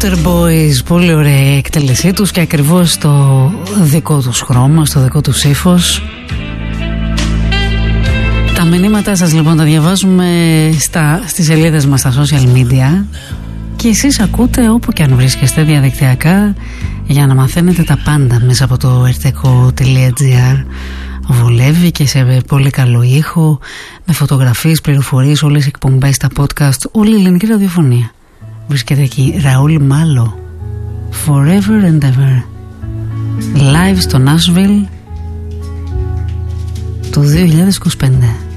Waterboys, πολύ ωραία η εκτέλεσή τους και ακριβώς στο δικό τους χρώμα, στο δικό τους ύφος. Τα μηνύματά σας λοιπόν τα διαβάζουμε στις σελίδες μας στα social media και εσείς ακούτε όπου και αν βρίσκεστε διαδικτυακά για να μαθαίνετε τα πάντα μέσα από το erteco.gr. Βολεύει και σε πολύ καλό ήχο, με φωτογραφίες, πληροφορίες, όλες οι εκπομπές, τα podcast, όλη η ελληνική ραδιοφωνία. Βρίσκεται εκεί Ραούλ Μάλο, Forever and Ever, live στο Nashville του 2025.